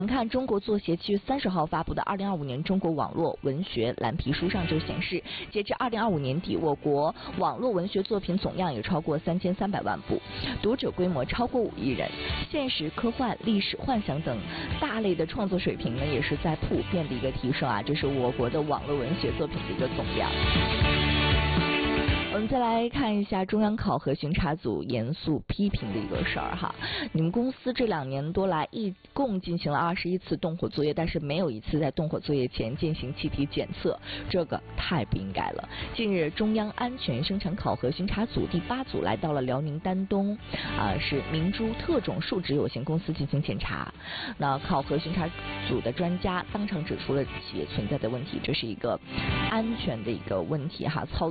我们看中国作协7月30号发布的2025年中国网络文学蓝皮书上就显示，截至2025年底，我国网络文学作品总量有超过3300万部，读者规模超过5亿人，现实、科幻、历史、幻想等大类的创作水平呢，也是在普遍的一个提升啊，这是我国的网络文学作品的一个总量。我们再来看一下中央考核巡查组严肃批评的一个事儿哈，你们公司这2年多来一共进行了21次动火作业，但是没有一次在动火作业前进行气体检测，这个太不应该了。近日，中央安全生产考核巡查组第8组来到了辽宁丹东，是明珠特种树脂有限公司进行检查。那考核巡查组的专家当场指出了企业存在的问题，这是一个安全的一个问题哈，操